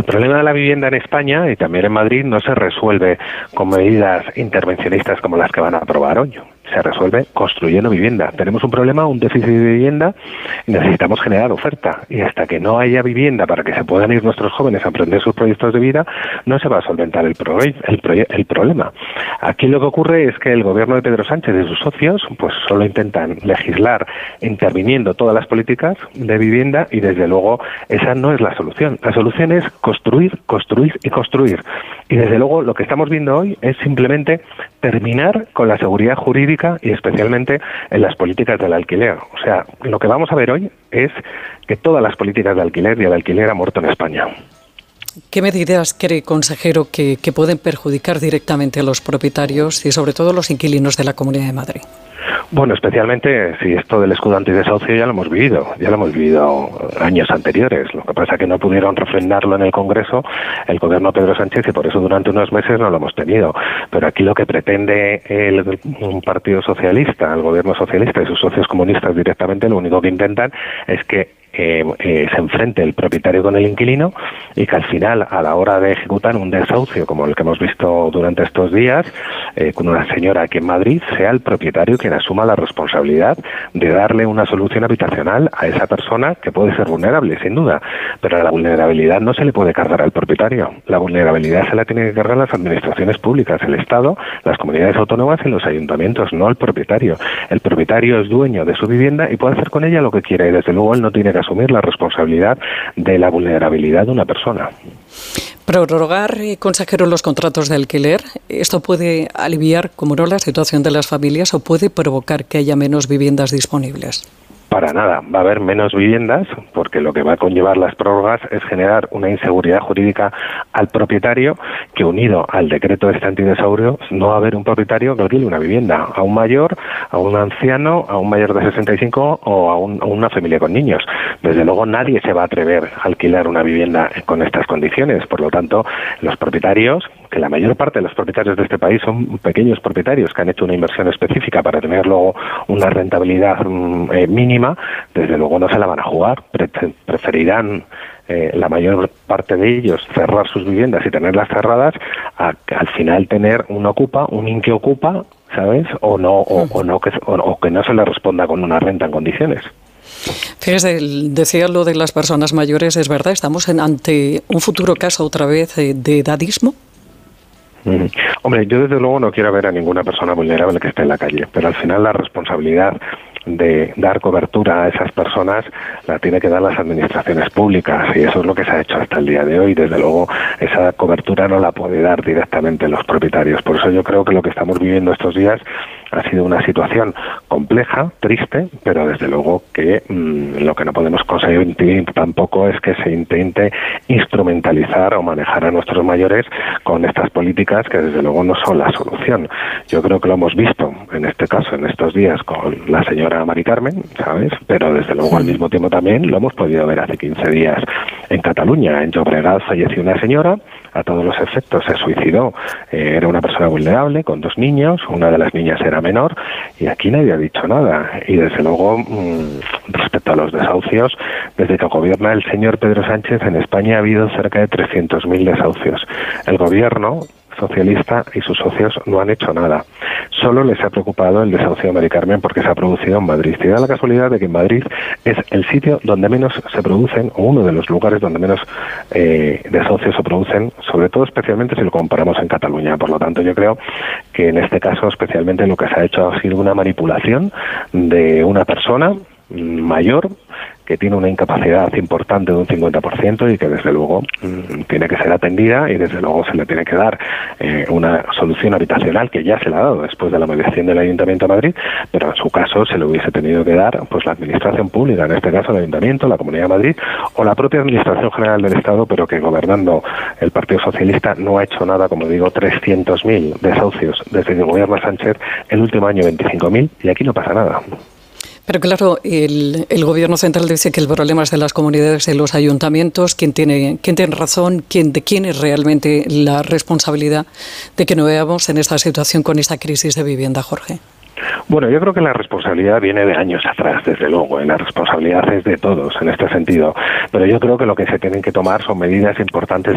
problema de la vivienda en España y también en Madrid no se resuelve con medidas intervencionistas como las que van a aprobar hoy. Se resuelve construyendo vivienda. Tenemos un problema, un déficit de vivienda, y necesitamos generar oferta. Y hasta que no haya vivienda para que se puedan ir nuestros jóvenes a emprender sus proyectos de vida, no se va a solventar el problema. Aquí lo que ocurre es que el gobierno de Pedro Sánchez y sus socios pues solo intentan legislar interviniendo todas las políticas de vivienda, y desde luego esa no es la solución. La solución es construir, construir y construir. Y desde luego lo que estamos viendo hoy es simplemente terminar con la seguridad jurídica y especialmente en las políticas del alquiler. O sea, lo que vamos a ver hoy es que todas las políticas de alquiler y el alquiler ha muerto en España. ¿Qué medidas cree, consejero, que pueden perjudicar directamente a los propietarios y sobre todo a los inquilinos de la Comunidad de Madrid? Bueno, especialmente si esto del escudo antidesahucio ya lo hemos vivido años anteriores. Lo que pasa es que no pudieron refrendarlo en el Congreso el gobierno de Pedro Sánchez y por eso durante unos meses no lo hemos tenido. Pero aquí lo que pretende un partido socialista, el gobierno socialista y sus socios comunistas directamente, lo único que intentan es que se enfrente el propietario con el inquilino y que al final, a la hora de ejecutar un desahucio como el que hemos visto durante estos días, con una señora aquí en Madrid, sea el propietario quien asuma la responsabilidad de darle una solución habitacional a esa persona que puede ser vulnerable, sin duda, pero la vulnerabilidad no se le puede cargar al propietario. La vulnerabilidad se la tienen que cargar las administraciones públicas, el Estado, las comunidades autónomas y los ayuntamientos, no al propietario. El propietario es dueño de su vivienda y puede hacer con ella lo que quiera, y desde luego él no tiene que asumir la responsabilidad de la vulnerabilidad de una persona. Prorrogar, consejero, los contratos de alquiler, ¿esto puede aliviar, como no, la situación de las familias o puede provocar que haya menos viviendas disponibles? Para nada, va a haber menos viviendas porque lo que va a conllevar las prórrogas es generar una inseguridad jurídica al propietario que, unido al decreto de este antidesahucio, no va a haber un propietario que alquile una vivienda a un mayor, a un anciano, a un mayor de 65 o a una familia con niños. Desde luego nadie se va a atrever a alquilar una vivienda con estas condiciones. Por lo tanto, los propietarios, que la mayor parte de los propietarios de este país son pequeños propietarios que han hecho una inversión específica para tener luego una rentabilidad mínima, desde luego no se la van a jugar. Preferirán la mayor parte de ellos cerrar sus viviendas y tenerlas cerradas a al final tener un inquiocupa, ¿sabes? O que no se le responda con una renta en condiciones. Fíjese, decía lo de las personas mayores, es verdad, estamos ante un futuro caso otra vez de edadismo. Hombre, yo desde luego no quiero ver a ninguna persona vulnerable que esté en la calle, pero al final la responsabilidad de dar cobertura a esas personas la tiene que dar las administraciones públicas, y eso es lo que se ha hecho hasta el día de hoy. Desde luego esa cobertura no la puede dar directamente los propietarios. Por eso yo creo que lo que estamos viviendo estos días ha sido una situación compleja, triste, pero desde luego que lo que no podemos conseguir tampoco es que se intente instrumentalizar o manejar a nuestros mayores con estas políticas que desde luego no son la solución. Yo creo que lo hemos visto en este caso, en estos días, con la señora Mari Carmen, ¿sabes? Pero desde luego al mismo tiempo también lo hemos podido ver hace 15 días en Cataluña. En Llobregat falleció una señora, a todos los efectos se suicidó, era una persona vulnerable con 2 niños, una de las niñas era menor, y aquí nadie ha dicho nada. Y desde luego, respecto a los desahucios, desde que gobierna el señor Pedro Sánchez, en España ha habido cerca de 300.000 desahucios. El gobierno socialista y sus socios no han hecho nada. Solo les ha preocupado el desahucio de Mari Carmen porque se ha producido en Madrid. Y da la casualidad de que en Madrid es el sitio donde menos se producen, o uno de los lugares donde menos desahucios se producen, sobre todo especialmente si lo comparamos en Cataluña. Por lo tanto, yo creo que en este caso especialmente lo que se ha hecho ha sido una manipulación de una persona mayor que tiene una incapacidad importante de un 50% y que desde luego tiene que ser atendida, y desde luego se le tiene que dar una solución habitacional que ya se le ha dado después de la mediación del Ayuntamiento de Madrid, pero en su caso se le hubiese tenido que dar pues la administración pública, en este caso el Ayuntamiento, la Comunidad de Madrid o la propia Administración General del Estado, pero que gobernando el Partido Socialista no ha hecho nada. Como digo, 300.000 desahucios desde que gobierna Sánchez, el último año 25.000, y aquí no pasa nada. Pero claro, el Gobierno central dice que el problema es de las comunidades y los ayuntamientos. ¿Quién tiene razón? ¿De quién es realmente la responsabilidad de que no veamos en esta situación con esta crisis de vivienda, Jorge? Bueno, yo creo que la responsabilidad viene de años atrás, desde luego, y la responsabilidad es de todos en este sentido. Pero yo creo que lo que se tienen que tomar son medidas importantes